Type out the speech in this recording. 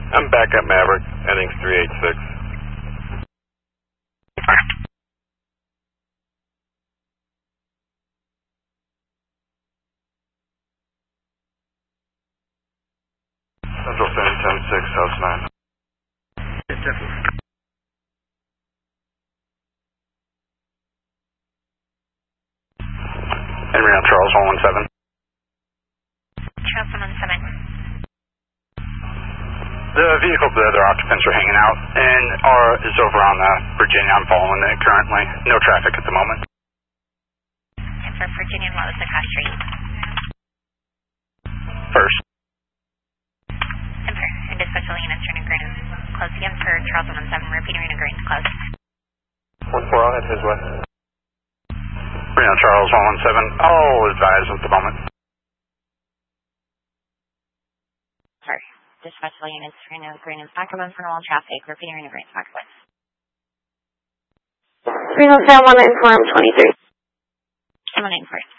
I'm back at Maverick, heading 386. Central Standard 10-6, House 9. Yes, sir. Henry on Charles 117. Charles 117. The vehicle, the other occupants are hanging out, and is over on Virginia. I'm following it currently. No traffic at the moment. And for Virginia, what was the cross street? First. And dispatch units turning green. Close again for Charles 117. Repeating unit green. Close. 1-4, I'll head his way. Reno Charles 117. I'll advise at the moment. Sorry. Dispatch units turning green is back up for normal traffic. Repeating unit green. Back up. Reno 194, I'm 23. 194.